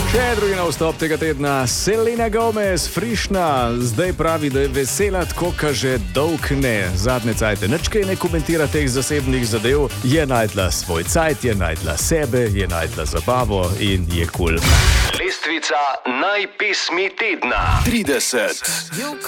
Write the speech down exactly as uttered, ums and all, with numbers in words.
Še drugi na vstop tega tedna, Selena Gomez, frišna, zdaj pravi, da je vesela, tako kaže dolg ne. Zadnje cajte, nič kaj ne komentira teh zasebnih zadev, je najdla svoj cajt, je najdla sebe, je najdla zabavo in je kul. Lestvica najpesmi tedna. trideset.